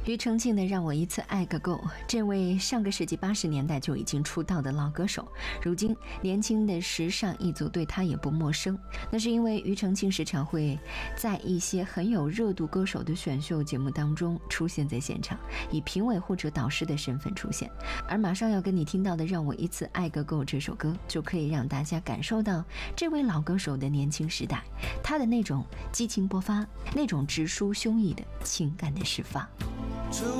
庾澄庆的《让我一次爱个够》，这位上个世纪80年代就已经出道的老歌手，如今年轻的时尚一族对他也不陌生。那是因为庾澄庆时常会在一些很有热度歌手的选秀节目当中出现在现场，以评委或者导师的身份出现。而马上要跟你听到的《让我一次爱个够》这首歌，就可以让大家感受到这位老歌手的年轻时代，他的那种激情勃发，那种直抒胸臆的情感的释放。